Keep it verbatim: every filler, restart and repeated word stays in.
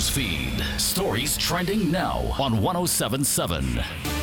Newsfeed. Stories trending now on one oh seven point seven.